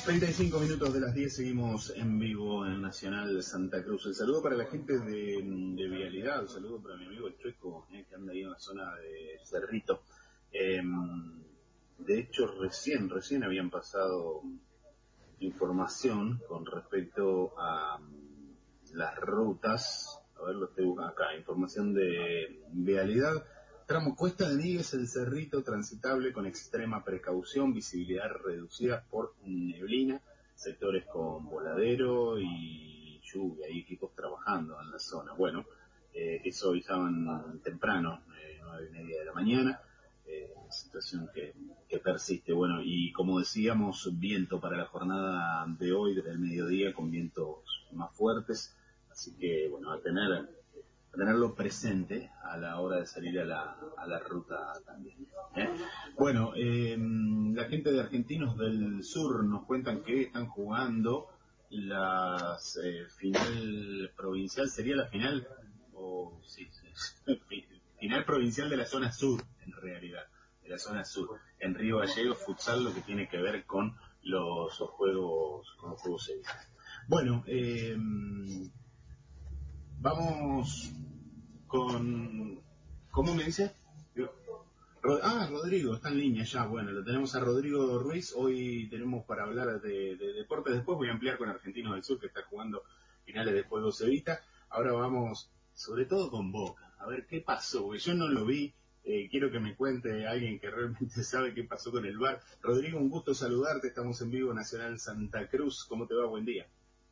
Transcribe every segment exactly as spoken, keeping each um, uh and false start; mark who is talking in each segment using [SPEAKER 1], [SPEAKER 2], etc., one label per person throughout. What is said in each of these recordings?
[SPEAKER 1] treinta y cinco minutos de las diez, seguimos en vivo en Nacional Santa Cruz. El saludo para la gente de, de Vialidad, el saludo para mi amigo el Chueco, eh, que anda ahí en la zona de Cerrito. Eh, de hecho, recién, recién habían pasado información con respecto a um, las rutas. A ver, lo estoy buscando acá, información de Vialidad. Tramo Cuesta de Níguez, El Cerrito, transitable con extrema precaución, visibilidad reducida por neblina, sectores con voladero y lluvia, y equipos trabajando en la zona. Bueno, eh, eso avisaban temprano, eh, nueve y media de la mañana, eh, situación que, que persiste. Bueno, y como decíamos, viento para la jornada de hoy, desde el mediodía, con vientos más fuertes, así que, bueno, a tener... tenerlo presente a la hora de salir a la, a la ruta también. ¿eh? Bueno, eh, la gente de Argentinos del Sur nos cuentan que están jugando la eh, final provincial, ¿sería la final? O sí, sí, final provincial de la zona sur, en realidad, de la zona sur, en Río Gallegos, futsal, lo que tiene que ver con los, los juegos, con los juegos sevillanos. Bueno, eh, vamos con... ¿Cómo me dice? Ah, Rodrigo, está en línea ya. Bueno, lo tenemos a Rodrigo Ruiz. Hoy tenemos para hablar de, de deportes. Después voy a ampliar con Argentinos del Sur, que está jugando finales de Juegos Evita. Ahora vamos, sobre todo con Boca. A ver qué pasó, porque yo no lo vi. Eh, quiero que me cuente alguien que realmente sabe qué pasó con el V A R. Rodrigo, un gusto saludarte. Estamos en vivo, Nacional Santa Cruz. ¿Cómo te va? Buen día.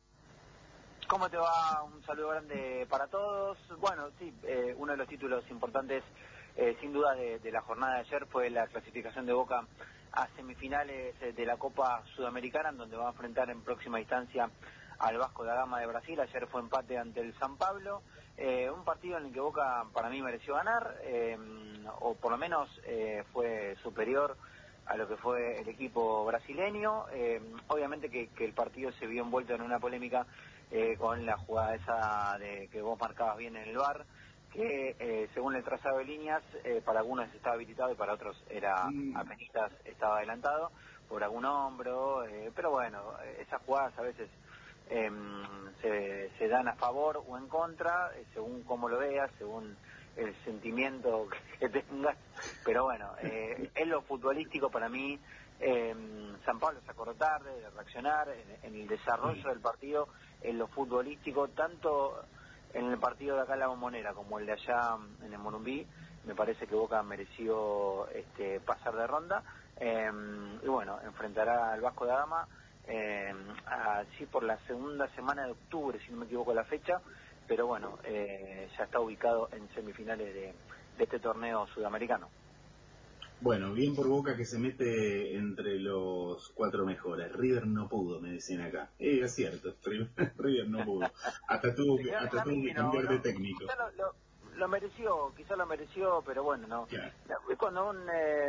[SPEAKER 2] ¿Cómo te va? Un saludo grande para todos. Bueno, sí, eh, uno de los títulos importantes, eh, sin duda, de, de la jornada de ayer fue la clasificación de Boca a semifinales de la Copa Sudamericana, en donde va a enfrentar en próxima instancia al Vasco da Gama de Brasil. Ayer fue empate ante el San Pablo, eh, un partido en el que Boca para mí mereció ganar, eh, o por lo menos eh, fue superior a lo que fue el equipo brasileño. Eh, obviamente que, que el partido se vio envuelto en una polémica eh, con la jugada esa de que vos marcabas bien en el V A R, que eh, según el trazado de líneas, eh, para algunos estaba habilitado y para otros era
[SPEAKER 1] Mm.
[SPEAKER 2] apenas estaba adelantado por algún hombro, eh, pero bueno, esas jugadas a veces eh, se, se dan a favor o en contra, eh, según cómo lo veas, según el sentimiento que tengas, pero bueno, eh, en lo futbolístico para mí, eh, San Pablo se acordó tarde de reaccionar en, en el desarrollo del partido, en lo futbolístico, tanto en el partido de acá en la Bombonera como el de allá en el Morumbí. Me parece que Boca mereció este, pasar de ronda, eh, y bueno, enfrentará al Vasco da Gama, eh, así por la segunda semana de octubre, si no me equivoco la fecha, pero bueno, eh, ya está ubicado en semifinales de, de este torneo sudamericano.
[SPEAKER 1] Bueno, bien por Boca, que se mete entre los cuatro mejores. River no pudo, me decían acá. Eh, es cierto, River no pudo. Hasta tuvo que, hasta tuvo que cambiar de técnico.
[SPEAKER 2] Quizá lo, lo, lo mereció, quizá lo mereció, pero bueno, no.
[SPEAKER 1] Claro.
[SPEAKER 2] Cuando un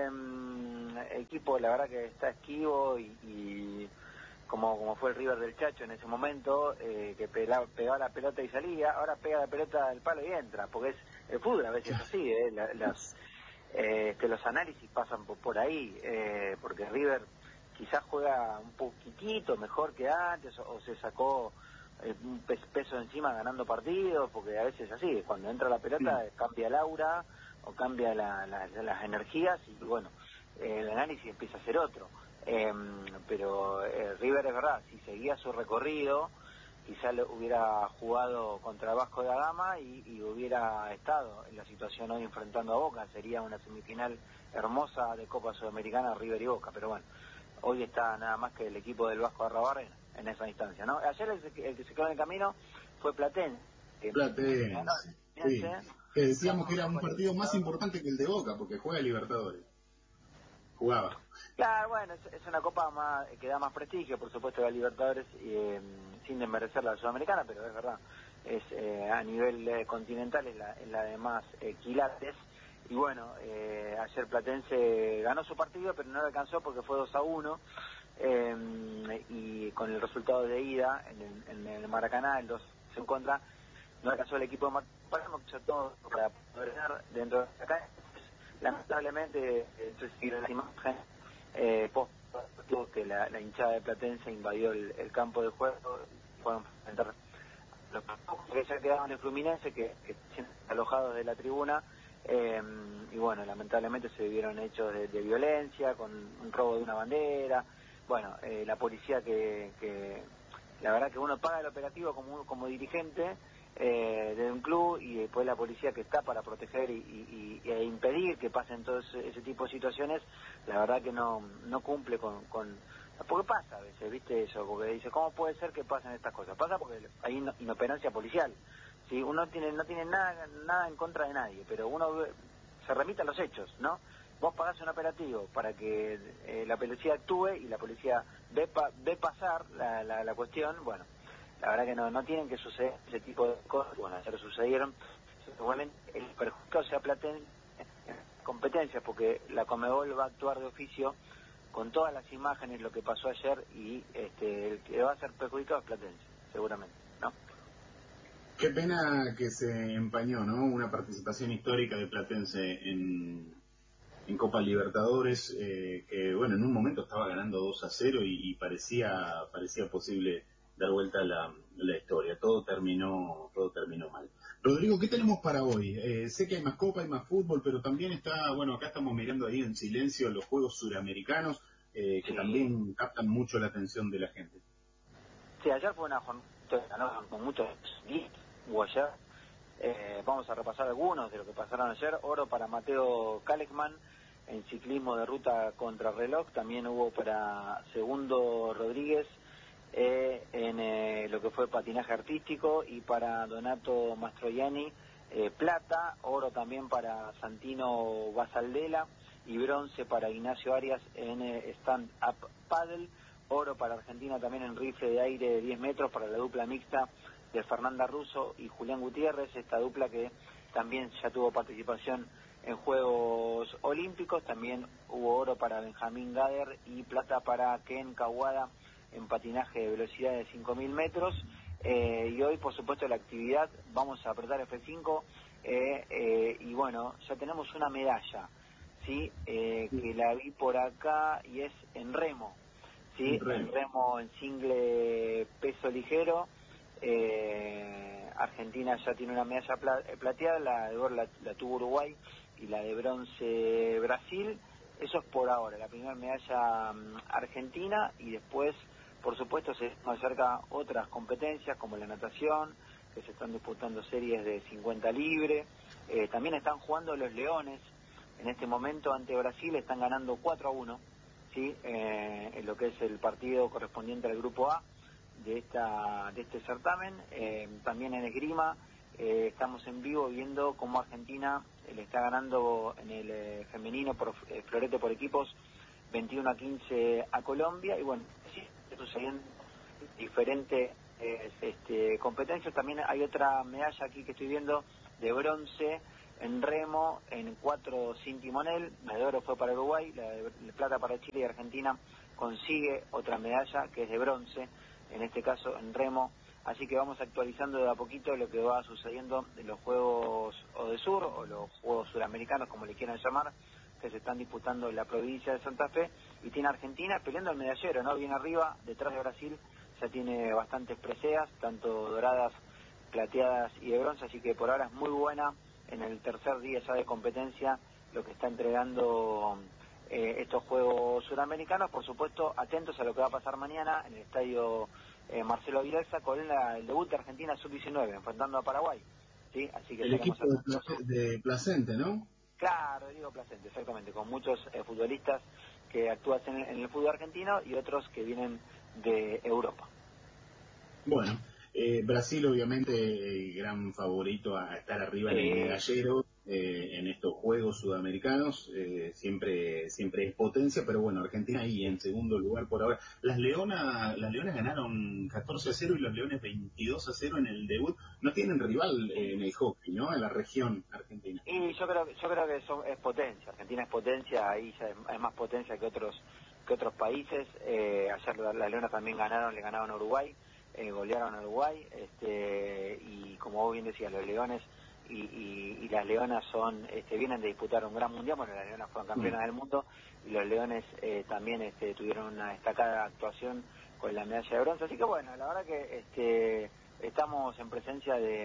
[SPEAKER 2] eh, equipo, la verdad que está esquivo y, y como como fue el River del Chacho en ese momento, eh, que pegaba, pegaba la pelota y salía, ahora pega la pelota al palo y entra, porque es el fútbol, a veces es así, eh, la, las... Eh, que los análisis pasan por, por ahí, eh, porque River quizás juega un poquitito mejor que antes, o, o se sacó eh, un peso encima ganando partidos, porque a veces es así, cuando entra la pelota
[SPEAKER 1] Sí.
[SPEAKER 2] cambia el aura o cambia la, la, las energías y bueno, eh, el análisis empieza a ser otro. Eh, pero eh, River es verdad, si seguía su recorrido, quizá lo hubiera jugado contra Vasco da Gama y, y hubiera estado en la situación hoy enfrentando a Boca. Sería una semifinal hermosa de Copa Sudamericana, River y Boca, pero bueno, hoy está nada más que el equipo del Vasco Arrabarrena en esa instancia, ¿no? Ayer el, el que se quedó en el camino fue Platense.
[SPEAKER 1] Platense, sí. Que decíamos que era un partido más importante que el de Boca, porque juega Libertadores. Jugaba.
[SPEAKER 2] Claro, bueno, es, es una copa más que da más prestigio, por supuesto, a Libertadores, eh, sin desmerecer la Sudamericana, pero es verdad, es eh, a nivel eh, continental es la, es la de más eh, quilates. Y bueno, eh, ayer Platense ganó su partido, pero no le alcanzó porque fue dos a uno, eh, y con el resultado de ida en el, en el Maracaná, el dos en contra, no alcanzó el equipo de Palermo, que hizo todo para poder ganar dentro de acá. Lamentablemente, entonces, si la imagen eh, post juego, que la, la hinchada de Platense invadió el, el campo de juego, fueron a enfrentar los que ya quedaban en Fluminense, que, que sienten alojados de la tribuna, eh, y bueno, lamentablemente se vivieron hechos de, de violencia, con un robo de una bandera, bueno, eh, la policía que, que, la verdad que uno paga el operativo como, como dirigente eh, de un club, y después la policía que está para proteger y, y, y e impedir que pasen todo ese, ese tipo de situaciones, la verdad que no, no cumple con... con porque pasa a veces, ¿viste eso? Porque dice, ¿cómo puede ser que pasen estas cosas? Pasa porque hay inoperancia policial. ¿Sí? Uno tiene, no tiene nada nada en contra de nadie, pero uno ve, se remite a los hechos, ¿no? Vos pagás un operativo para que eh, la policía actúe y la policía ve, pa, ve pasar la, la, la cuestión. Bueno, la verdad que no, no tienen que suceder ese tipo de cosas. Bueno, ayer sucedieron. Igualmente el perjuicio se aplaten competencias, porque la Conmebol va a actuar de oficio con todas las imágenes, lo que pasó ayer, y este, el que va a ser perjudicado es Platense, seguramente, ¿no?
[SPEAKER 1] Qué pena que se empañó, ¿no? Una participación histórica de Platense en, en Copa Libertadores, eh, que bueno, en un momento estaba ganando dos a cero y, y parecía parecía posible dar vuelta a la, la historia. Todo terminó todo terminó mal. Rodrigo, ¿qué tenemos para hoy? Eh, sé que hay más Copa, hay más fútbol, pero también está, bueno, acá estamos mirando ahí en silencio los Juegos Suramericanos, eh, que
[SPEAKER 2] Sí.
[SPEAKER 1] también captan mucho la atención de la gente.
[SPEAKER 2] Sí, ayer fue una jornada, ¿no?, con muchos días, hubo ayer. Eh, vamos a repasar algunos de lo que pasaron ayer. Oro para Mateo Kalekman en ciclismo de ruta contrarreloj. También hubo para Segundo Rodríguez eh, en eh, lo que fue patinaje artístico, y para Donato Mastroianni eh, plata. Oro también para Santino Basaldela y bronce para Ignacio Arias en eh, stand-up paddle. Oro para Argentina también en rifle de aire de diez metros para la dupla mixta de Fernanda Russo y Julián Gutiérrez, esta dupla que también ya tuvo participación en Juegos Olímpicos. También hubo oro para Benjamín Gader y plata para Ken Kawada en patinaje de velocidad de cinco mil metros. Eh, y hoy, por supuesto, la actividad, vamos a apretar F cinco, eh, eh, y bueno, ya tenemos una medalla, ¿sí? Eh, que la vi por acá, y es en remo, ¿sí? En remo, en, remo, en single peso ligero. Eh, Argentina ya tiene una medalla pla plateada, la de oro la, la tuvo Uruguay y la de bronce Brasil. Eso es por ahora, la primera medalla um, argentina, y después, por supuesto, se acerca otras competencias como la natación, que se están disputando series de cincuenta libre. Eh, también están jugando los Leones en este momento ante Brasil, están ganando cuatro a uno, ¿sí? Eh, en lo que es el partido correspondiente al grupo A de esta de este certamen. Eh, también en esgrima eh, estamos en vivo viendo cómo Argentina eh, le está ganando en el eh, femenino por eh, florete por equipos veintiuno a quince a Colombia, y bueno, sí, está sucediendo diferentes eh, este, competencias. También hay otra medalla aquí que estoy viendo de bronce en remo en cuatro sin timonel. La de oro fue para Uruguay, la de plata para Chile, y Argentina consigue otra medalla que es de bronce, en este caso en remo. Así que vamos actualizando de a poquito lo que va sucediendo en los Juegos Odesur, o los Juegos Suramericanos, como le quieran llamar, que se están disputando en la provincia de Santa Fe, y tiene Argentina peleando el medallero, ¿no? Bien arriba, detrás de Brasil, ya tiene bastantes preseas, tanto doradas, plateadas y de bronce, así que por ahora es muy buena en el tercer día ya de competencia lo que está entregando eh, estos Juegos Suramericanos. Por supuesto, atentos a lo que va a pasar mañana en el estadio eh, Marcelo Bielsa con la, el debut de Argentina sub diecinueve, enfrentando a Paraguay, ¿sí? Así que
[SPEAKER 1] el equipo de, Place, de Placente, ¿no?
[SPEAKER 2] Claro, digo Placente, exactamente, con muchos eh, futbolistas que actúan en el, en el fútbol argentino y otros que vienen de Europa.
[SPEAKER 1] Bueno, eh, Brasil obviamente el gran favorito a estar arriba en el medallero eh, en estos Juegos Sudamericanos, eh, siempre siempre es potencia, pero bueno, Argentina ahí en segundo lugar por ahora. Las Leonas las Leonas ganaron catorce a cero y los Leones veintidós a cero en el debut. No tienen rival eh, en el hockey, ¿no? En la región argentina.
[SPEAKER 2] Y yo creo yo creo que eso es potencia. Argentina es potencia, ahí ya es, es más potencia que otros que otros países. Eh, ayer las Leonas también ganaron, le ganaron a Uruguay. Eh, golearon a Uruguay, este, y como vos bien decías, los Leones y, y, y las Leonas son este, vienen de disputar un gran mundial, bueno, las Leonas fueron campeonas del mundo y los Leones eh, también este, tuvieron una destacada actuación con la medalla de bronce, así que bueno, la verdad que este, estamos en presencia de,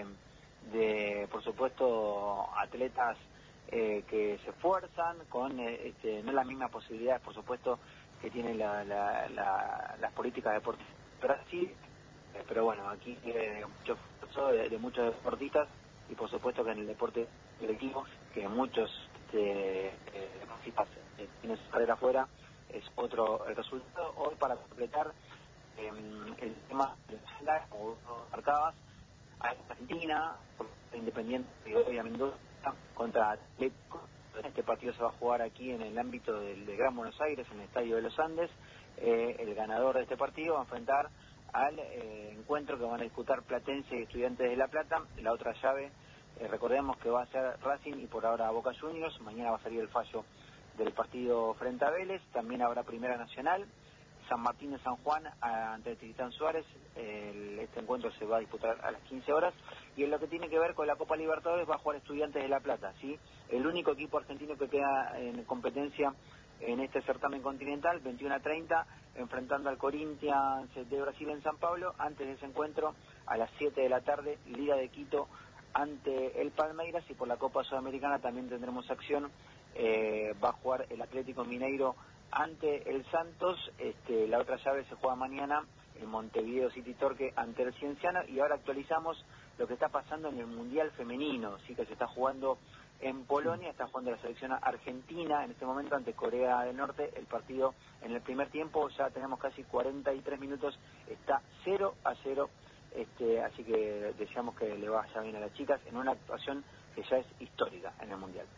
[SPEAKER 2] de por supuesto, atletas eh, que se esfuerzan con eh, este, no las mismas posibilidades, por supuesto, que tienen la, la, la, las políticas deportivas de Brasil, eh, pero bueno, aquí hay mucho esfuerzo de, de muchos deportistas y por supuesto que en el deporte colectivo, que muchos este, eh, deportistas eh, tienen su carrera afuera, es otro el resultado. Hoy, para completar eh, el tema de la como vos marcabas, a Argentina, Independiente de Rivadavia Mendoza contra Atlético. Este partido se va a jugar aquí en el ámbito del, del Gran Buenos Aires, en el Estadio de los Andes. Eh, el ganador de este partido va a enfrentar al eh, encuentro que van a disputar Platense y Estudiantes de La Plata. La otra llave, eh, recordemos que va a ser Racing y por ahora Boca Juniors. Mañana va a salir el fallo del partido frente a Vélez. También habrá Primera Nacional, San Martín de San Juan ante Tristán Suárez. El, este encuentro se va a disputar a las quince horas. Y en lo que tiene que ver con la Copa Libertadores, va a jugar Estudiantes de La Plata, ¿sí? El único equipo argentino que queda en competencia en este certamen continental, veintiuno a treinta, enfrentando al Corinthians de Brasil en San Pablo. Antes de ese encuentro, a las siete de la tarde, Liga de Quito ante el Palmeiras, y por la Copa Sudamericana también tendremos acción. Eh, va a jugar el Atlético Mineiro ante el Santos. Este, la otra llave se juega mañana, el Montevideo City Torque ante el Cienciano. Y ahora actualizamos lo que está pasando en el Mundial Femenino, sí, que se está jugando en Polonia. Está jugando la selección argentina en este momento ante Corea del Norte. El partido en el primer tiempo, ya tenemos casi cuarenta y tres minutos, está cero a cero, este, así que deseamos que le vaya bien a las chicas en una actuación que ya es histórica en el Mundial.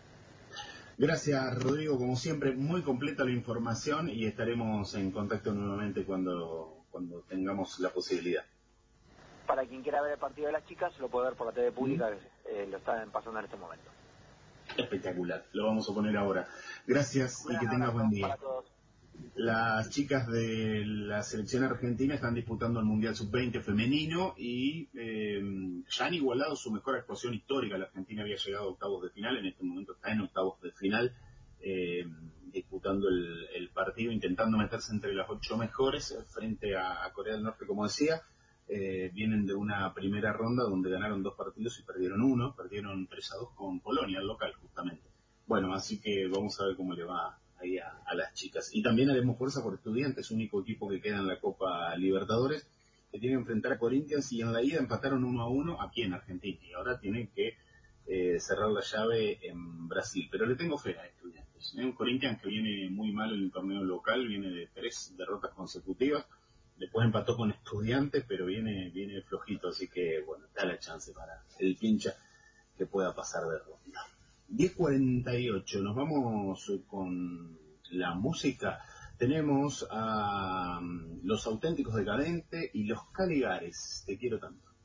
[SPEAKER 1] Gracias, Rodrigo, como siempre, muy completa la información y estaremos en contacto nuevamente cuando, cuando tengamos la posibilidad.
[SPEAKER 2] Para quien quiera ver el partido de las chicas, lo puede ver por la T V pública, ¿Mm? eh, lo están pasando en este momento.
[SPEAKER 1] Espectacular, lo vamos a poner ahora. Gracias y que tengas buen día.
[SPEAKER 2] Para todos.
[SPEAKER 1] Las chicas de la selección argentina están disputando el Mundial sub veinte femenino y eh, ya han igualado su mejor actuación histórica. La Argentina había llegado a octavos de final, en este momento está en octavos de final, eh, disputando el, el partido, intentando meterse entre las ocho mejores frente a, a Corea del Norte, como decía. Eh, vienen de una primera ronda donde ganaron dos partidos y perdieron uno, perdieron tres a dos con Polonia, el local, justamente. Bueno, así que vamos a ver cómo le va ahí a, a las chicas. Y también haremos fuerza por Estudiantes, único equipo que queda en la Copa Libertadores, que tiene que enfrentar a Corinthians, y en la ida empataron uno a uno aquí en Argentina, y ahora tienen que eh, cerrar la llave en Brasil. Pero le tengo fe a Estudiantes. Es un Corinthians que viene muy mal en el torneo local, viene de tres derrotas consecutivas. Después empató con Estudiantes, pero viene viene flojito, así que bueno, está la chance para el pincha que pueda pasar de ronda. diez cuarenta y ocho, nos vamos con la música. Tenemos a um, Los Auténticos Decadentes y Los Caligares, Te Quiero Tanto.